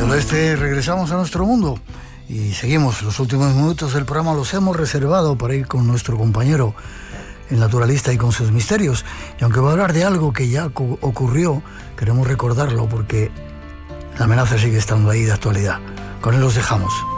Del oeste regresamos a nuestro mundo y seguimos. Los últimos minutos del programa los hemos reservado para ir con nuestro compañero, el naturalista, y con sus misterios. Y aunque va a hablar de algo que ya ocurrió, queremos recordarlo porque la amenaza sigue estando ahí de actualidad. Con él los dejamos.